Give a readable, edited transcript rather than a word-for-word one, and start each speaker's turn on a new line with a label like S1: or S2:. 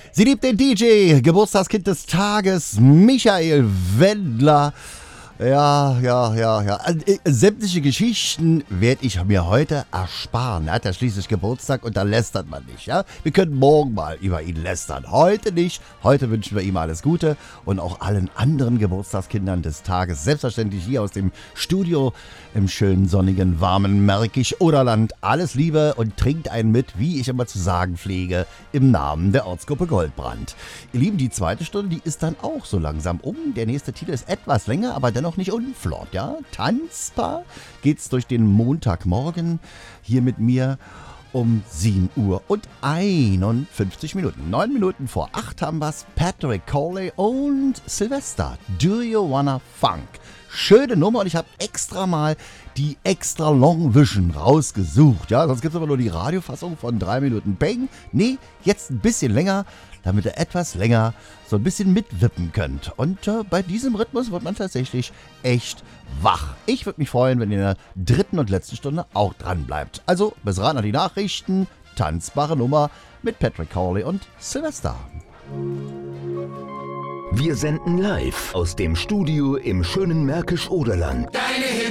S1: Sie liebt den DJ, Geburtstagskind des Tages, Michael Wendler. Ja. Sämtliche Geschichten werde ich mir heute ersparen. Er hat ja schließlich Geburtstag und da lästert man nicht. Ja? Wir können morgen mal über ihn lästern. Heute nicht. Heute wünschen wir ihm alles Gute und auch allen anderen Geburtstagskindern des Tages. Selbstverständlich hier aus dem Studio im schönen, sonnigen, warmen Märkisch-Oderland. Alles Liebe und trinkt einen mit, wie ich immer zu sagen pflege, im Namen der Ortsgruppe Goldbrand. Ihr Lieben, die zweite Stunde, die ist dann auch so langsam um. Der nächste Titel ist etwas länger, aber dennoch nicht unflott, ja? Tanzbar geht's durch den Montagmorgen hier mit mir um 7 Uhr und 51 Minuten. 9 Minuten vor 8 haben wir's. Patrick Coley und Sylvester. Do You Wanna Funk? Schöne Nummer und ich habe extra mal die Extra Long Vision rausgesucht. Ja, sonst gibt es aber nur die Radiofassung von 3 Minuten Peng. Nee, jetzt ein bisschen länger, damit ihr etwas länger so ein bisschen mitwippen könnt. Und bei diesem Rhythmus wird man tatsächlich echt wach. Ich würde mich freuen, wenn ihr in der dritten und letzten Stunde auch dran bleibt. Also, bis ran an die Nachrichten, tanzbare Nummer mit Patrick Coley und Sylvester.
S2: Wir senden live aus dem Studio im schönen Märkisch-Oderland.